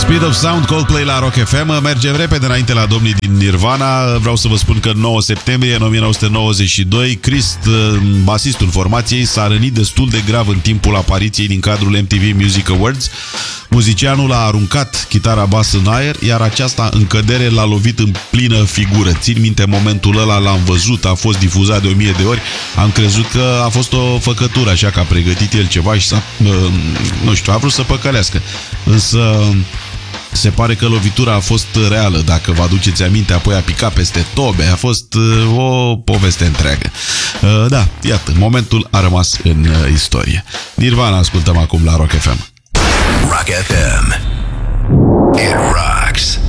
Speed of Sound, Coldplay la Rock FM. Mergem repede înainte la domnii din Nirvana. Vreau să vă spun că 9 septembrie în 1992 Chris, basistul formației, s-a rănit destul de grav în timpul apariției din cadrul MTV Music Awards. Muzicianul a aruncat chitara bas în aer, iar aceasta în cădere l-a lovit în plină figură. Țin minte momentul ăla, l-am văzut, a fost difuzat de 1000 de ori. Am crezut că a fost o făcătură, așa că a pregătit el ceva și s-a, nu știu, a vrut să păcălească. Însă se pare că lovitura a fost reală, dacă vă aduceți aminte, apoi a picat peste tobe, a fost o poveste întreagă. Da, iată, momentul a rămas în istorie. Nirvana ascultăm acum la Rock FM. Rock FM. It rocks.